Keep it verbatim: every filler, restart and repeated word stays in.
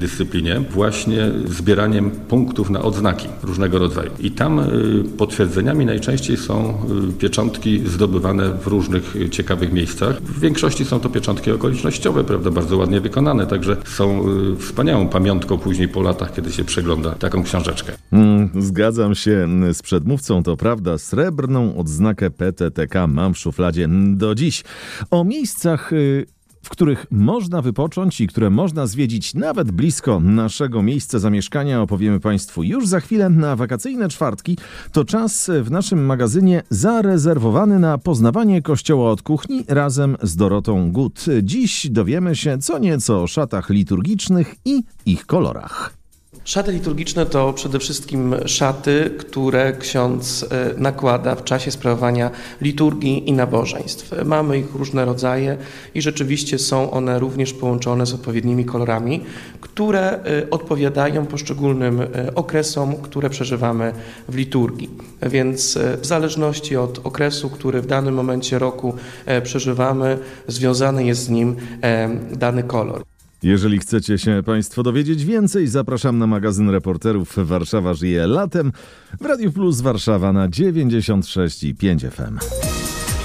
dyscyplinie właśnie zbieraniem punktów na odznaki różnego rodzaju. I tam y, potwierdzeniami najczęściej są y, pieczątki zdobywane w różnych y, ciekawych miejscach. W większości są to pieczątki okolicznościowe, prawda, bardzo ładnie wykonane, także są y, wspaniałą pamiątką później po latach, kiedy się przegląda taką książeczkę. Mm, zgadzam się z przedmówcą, to prawda, srebrną odznakę P T T K mam w szufladzie do dziś. O miejscach y- w których można wypocząć i które można zwiedzić nawet blisko naszego miejsca zamieszkania, opowiemy Państwu już za chwilę. Na wakacyjne czwartki to czas w naszym magazynie zarezerwowany na poznawanie Kościoła od kuchni razem z Dorotą Gut. Dziś dowiemy się co nieco o szatach liturgicznych i ich kolorach. Szaty liturgiczne to przede wszystkim szaty, które ksiądz nakłada w czasie sprawowania liturgii i nabożeństw. Mamy ich różne rodzaje i rzeczywiście są one również połączone z odpowiednimi kolorami, które odpowiadają poszczególnym okresom, które przeżywamy w liturgii. Więc w zależności od okresu, który w danym momencie roku przeżywamy, związany jest z nim dany kolor. Jeżeli chcecie się Państwo dowiedzieć więcej, zapraszam na magazyn reporterów Warszawa żyje latem w Radiu Plus Warszawa na dziewięćdziesiąt sześć i pięć F M.